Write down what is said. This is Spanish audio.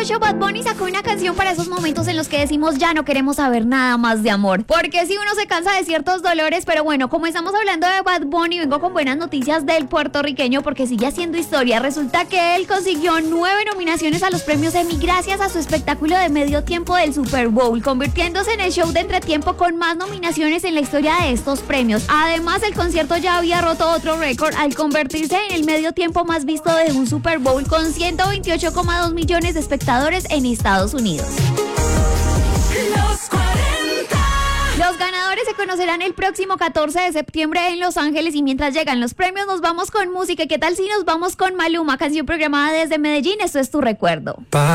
Bad Bunny sacó una canción para esos momentos en los que decimos ya no queremos saber nada más de amor, porque si uno se cansa de ciertos dolores. Pero bueno, como estamos hablando de Bad Bunny, vengo con buenas noticias del puertorriqueño porque sigue haciendo historia. Resulta que él consiguió 9 nominaciones a los premios Emmy gracias a su espectáculo de medio tiempo del Super Bowl, convirtiéndose en el show de entretiempo con más nominaciones en la historia de estos premios. Además, el concierto ya había roto otro récord al convertirse en el medio tiempo más visto de un Super Bowl, con 128,2 millones de espectadores en Estados Unidos. Los ganadores se conocerán el próximo 14 de septiembre en Los Ángeles, y mientras llegan los premios nos vamos con música. ¿Qué tal si nos vamos con Maluma, canción programada desde Medellín? Esto es Tu Recuerdo.